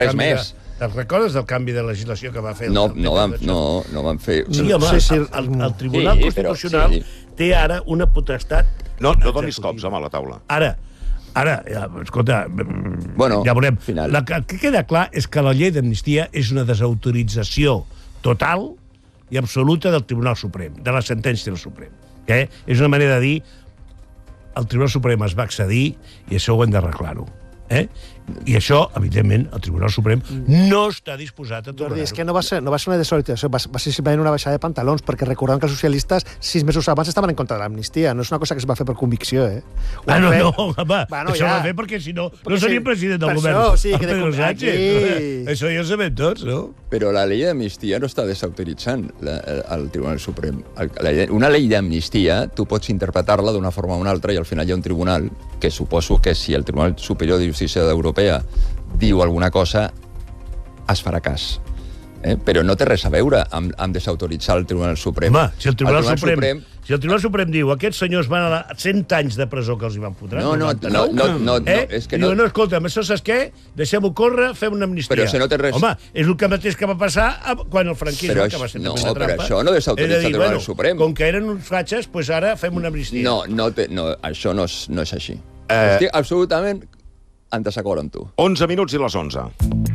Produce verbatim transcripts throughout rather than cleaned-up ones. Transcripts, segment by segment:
És més. Te'n recordes del canvi de legislació que va fer? No, no, van, no, no van fer... Sí, home, sí, sí, el, el Tribunal sí, Constitucional però, sí. té ara una potestat... No, no donis cops, home, a la taula. Ara, ara, ja, escolta, bueno, ja veurem. Final. La, el que queda clar és que la llei d'amnistia és una desautorització total i absoluta del Tribunal Suprem, de la sentència del Suprem. Que és una manera de dir el Tribunal Suprem es va accedir i això ho hem d'arreglar-ho. Eh? I això, evidentment, el Tribunal Suprem no està disposat a tolerar-ho. Jordi, és que no va ser, no va ser una desautorització, va, va ser simplement una baixada de pantalons, perquè recordem que els socialistes sis mesos abans estaven en contra de l'amnistia. No és una cosa que es va fer per convicció, eh? Ah, no, no, home, bueno, això ja. ho va fer perquè, si no, no seria president del govern. Això, sí, que de Pedro Sánchez. Aquí... Això ja ho sabem tots, no? Però la llei d'amnistia no està desautoritzant la, el Tribunal Suprem. La, una llei d'amnistia, tu pots interpretar-la d'una forma o una altra i al final hi ha un tribunal que suposo que si el Tribunal Superior de Justícia Europea diu alguna cosa, es farà cas. Eh? Però no té res a veure amb, amb desautoritzar el Tribunal Suprem. Home, si el Tribunal, el Tribunal Suprem, Suprem... Si el Tribunal Suprem diu aquests senyors van a la cent anys de presó que els hi van fotre... No, no, no, no, no, eh? no, és que no... no... no, escolta'm, això saps què? Deixem-ho córrer, fem una amnistia. Però això no té res... Home, és el que mateix que va passar quan el franquisme, però que va ser no, una trampa... Però això no desautoritza el Tribunal bueno, Suprem. Com que eren uns fatxes, doncs ara fem una amnistia. No, no, té, no això no és, no és així. Eh... Estic absolutament en desacord amb tu. onze minuts i les onze.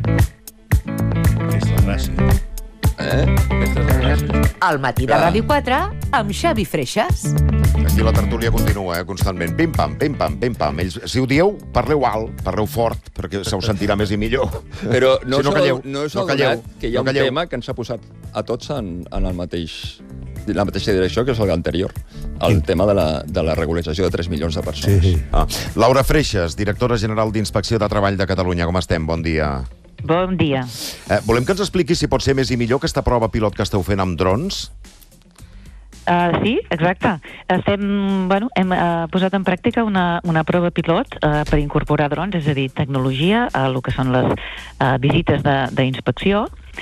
Aquesta és la gràcia. Eh? Aquesta és la gràcia. Al matí de Ràdio quatre, amb Xavi Freixas. Aquí la tertúlia continua, eh, constantment. Pim-pam, pim-pam, pim-pam. Ells, si ho dieu, parleu alt, parleu fort, perquè se us sentirà més i millor. Però no, si no calleu, no és no calleu, que hi ha no un tema que ens ha posat a tots en, en el mateix... la mateixa direcció que és l'anterior, el tema de la, de la regularització de tres milions de persones. Sí. Ah. Laura Freixas, directora general d'Inspecció de Treball de Catalunya. Com estem? Bon dia. Bon dia. Eh, volem que ens expliqui si pot ser més i millor aquesta prova pilot que esteu fent amb drons? Uh, sí, exacte. Estem, bueno, hem uh, posat en pràctica una, una prova pilot uh, per incorporar drons, és a dir, tecnologia a el que són les uh, visites d'inspecció.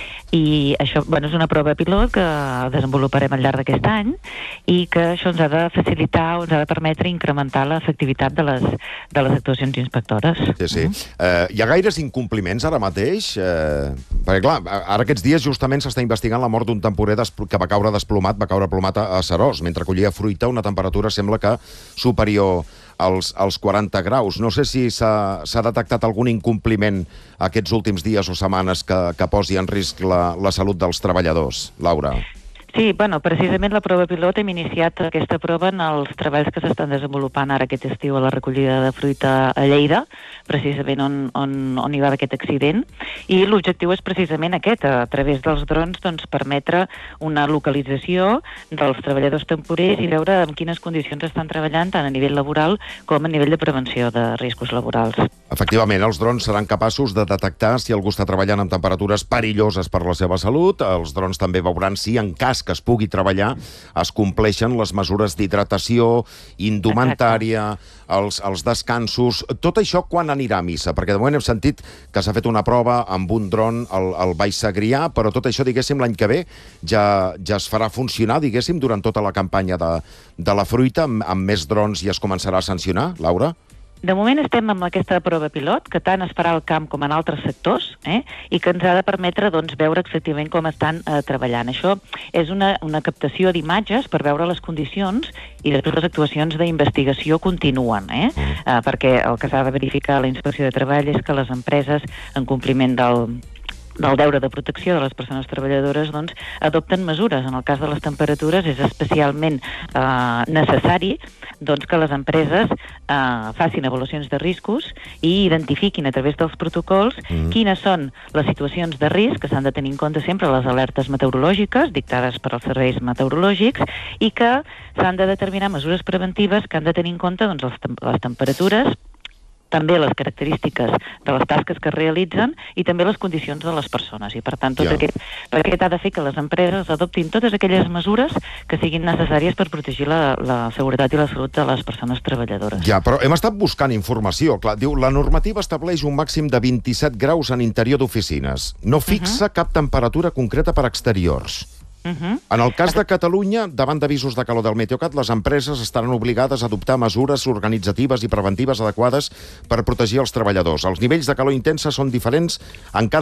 I això, bueno, és una prova pilot que desenvoluparem al llarg d'aquest any i que això ens ha de facilitar o ens ha de permetre incrementar l'efectivitat de, les, de les actuacions inspectores. Sí, sí. Mm. Eh, hi ha gaires incompliments ara mateix? Eh, perquè, clar, ara aquests dies justament s'està investigant la mort d'un temporer que va caure desplomat, va caure plomat a, a Seròs, mentre collia fruita, una temperatura sembla que superior als, als quaranta graus. No sé si s'ha detectat algun incompliment aquests últims dies o setmanes que, que posi en risc la, la salut dels treballadors. Laura. Sí, bueno, precisament la prova pilot hem iniciat aquesta prova en els treballs que s'estan desenvolupant ara aquest estiu a la recollida de fruita a Lleida, precisament on, on, on hi va haver aquest accident, i l'objectiu és precisament aquest, a través dels drons doncs, permetre una localització dels treballadors temporers i veure en quines condicions estan treballant tant a nivell laboral com a nivell de prevenció de riscos laborals. Efectivament, els drons seran capaços de detectar si algú està treballant amb temperatures perilloses per la seva salut. Els drons també veuran si, en cas que es pugui treballar, es compleixen les mesures d'hidratació, indumentària, els, els descansos... Tot això quan anirà a missa? Perquè de moment hem sentit que s'ha fet una prova amb un dron al, al Baix Segrià, però tot això, diguéssim, l'any que ve ja, ja es farà funcionar, diguéssim, durant tota la campanya de, de la fruita, amb, amb més drons i es començarà a sancionar, Laura? De moment estem amb aquesta prova pilot, que tant es farà al camp com en altres sectors, eh? I que ens ha de permetre doncs, veure efectivament com estan eh, treballant. Això és una, una captació d'imatges per veure les condicions i després les actuacions d'investigació continuen, eh? Eh, perquè el que s'ha de verificar a la Inspecció de Treball és que les empreses, en compliment del... del deure de protecció de les persones treballadores, doncs, adopten mesures. En el cas de les temperatures és especialment eh, necessari doncs, que les empreses eh, facin avaluacions de riscos i identifiquin a través dels protocols mm. quines són les situacions de risc que s'han de tenir en compte sempre les alertes meteorològiques dictades per als serveis meteorològics i que s'han de determinar mesures preventives que han de tenir en compte doncs, les, tem les temperatures, també les característiques de les tasques que es realitzen i també les condicions de les persones. I, per tant, tot ja. aquest, aquest ha de fer que les empreses adoptin totes aquelles mesures que siguin necessàries per protegir la, la seguretat i la salut de les persones treballadores. Ja, però hem estat buscant informació. Clar, diu, la normativa estableix un màxim de vint-i-set graus en interior d'oficines. No fixa uh -huh. cap temperatura concreta per exteriors. Uh -huh. En el cas de Catalunya, davant d'avisos de calor del Meteocat, les empreses estaran obligades a adoptar mesures organitzatives i preventives adequades per protegir els treballadors. Els nivells de calor intensa són diferents en cada